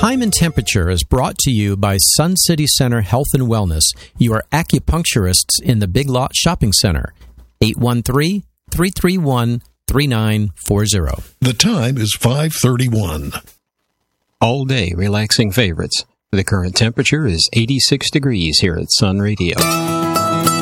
Time and Temperature is brought to you by Sun City Center Health and Wellness, your acupuncturists in the Big Lot Shopping Center. 813-331-3940. The time is 5:31. All day relaxing favorites. The current temperature is 86 degrees here at Sun Radio.